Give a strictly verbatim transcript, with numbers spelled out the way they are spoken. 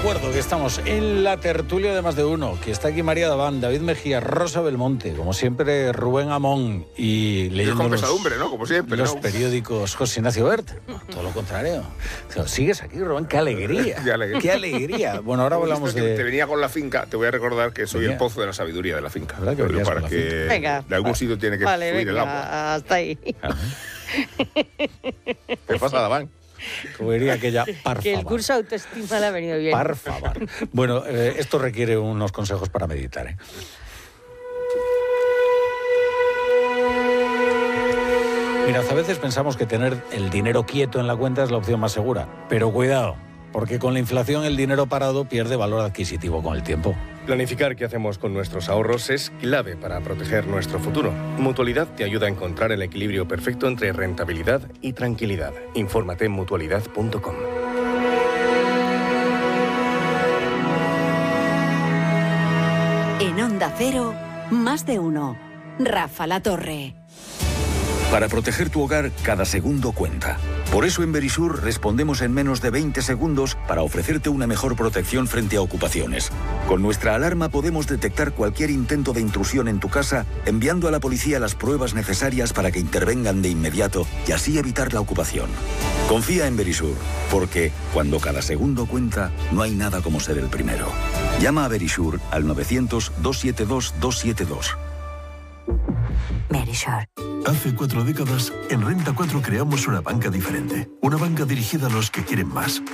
recuerdo que estamos en la tertulia de Más de Uno, que está aquí María Daván, David Mejía, Rosa Belmonte, como siempre Rubén Amón y leyendo con los, pesadumbre, ¿no? Como siempre, los ¿no? periódicos José Ignacio Bert. Todo lo contrario. Sigues aquí, Rubén, qué alegría. Qué alegría. Qué alegría. Bueno, ahora hablamos de... Te venía con la finca, te voy a recordar que soy Venía. el pozo de la sabiduría de la finca. ¿Verdad que Pero venías para con la que finca? Venga. de algún sitio tiene que Vale, fluir el venga, agua. hasta ahí. ¿Qué pasa, Daván? Como diría aquella, par Que el favor. curso de autoestima le ha venido bien. Par favor. Bueno, eh, esto requiere unos consejos para meditar, ¿eh? Mirad, a veces pensamos que tener el dinero quieto en la cuenta es la opción más segura. Pero cuidado, porque con la inflación el dinero parado pierde valor adquisitivo con el tiempo. Planificar qué hacemos con nuestros ahorros es clave para proteger nuestro futuro. Mutualidad te ayuda a encontrar el equilibrio perfecto entre rentabilidad y tranquilidad. Infórmate en mutualidad punto com. En Onda Cero, Más de Uno. Rafa La Torre. Para proteger tu hogar, cada segundo cuenta. Por eso en Verisur respondemos en menos de veinte segundos para ofrecerte una mejor protección frente a ocupaciones. Con nuestra alarma podemos detectar cualquier intento de intrusión en tu casa, enviando a la policía las pruebas necesarias para que intervengan de inmediato y así evitar la ocupación. Confía en Verisur, porque cuando cada segundo cuenta, no hay nada como ser el primero. Llama a Verisur al novecientos, doscientos setenta y dos, doscientos setenta y dos. Verisur. Hace cuatro décadas, en Renta cuatro creamos una banca diferente. Una banca dirigida a los que quieren más.